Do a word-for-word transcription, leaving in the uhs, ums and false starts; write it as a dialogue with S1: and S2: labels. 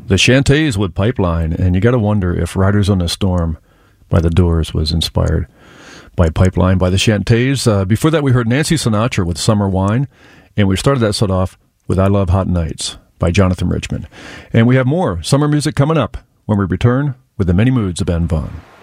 S1: The Shantays with Pipeline, and you got to wonder if Riders on the Storm by the Doors was inspired by Pipeline by the Shantays. Uh, before that, we heard Nancy Sinatra with Summer Wine, and we started that set off with I Love Hot Nights by Jonathan Richman. And we have more summer music coming up when we return with the many moods of Ben Vaughn.